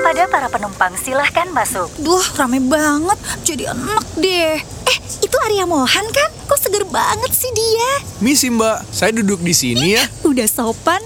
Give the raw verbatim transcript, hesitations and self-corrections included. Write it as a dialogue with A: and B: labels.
A: kepada para penumpang, silahkan masuk.
B: Duh, rame banget. Jadi enak deh. Eh, itu Arya Mohan kan? Kok seger banget sih dia?
C: Misi Mbak, saya duduk di sini ya.
B: Udah sopan,